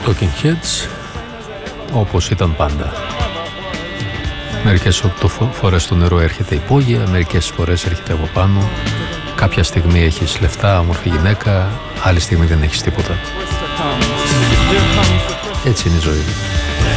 Talking Heads, όπως ήταν πάντα. Μερικές φορές το νερό έρχεται υπόγεια, μερικές φορές έρχεται από πάνω. Κάποια στιγμή έχεις λεφτά, όμορφη γυναίκα, άλλη στιγμή δεν έχεις τίποτα. Έτσι είναι η ζωή.